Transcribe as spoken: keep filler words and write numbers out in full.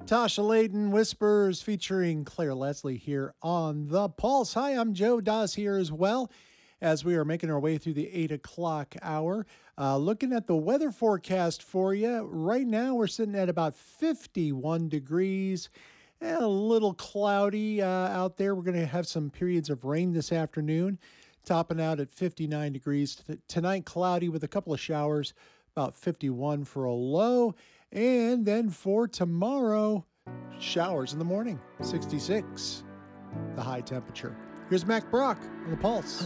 Tasha Layden Whispers featuring Claire Leslie here on The Pulse. Hi, I'm Joe Dawes here as well as we are making our way through the eight o'clock hour. Uh, looking at the weather forecast for you, right now we're sitting at about fifty-one degrees. And a little cloudy uh, out there. We're going to have some periods of rain this afternoon, topping out at fifty-nine degrees. T- tonight, cloudy with a couple of showers, about fifty-one for a low. And then for tomorrow, showers in the morning, sixty-six, the high temperature. Here's Mac Brock on The Pulse.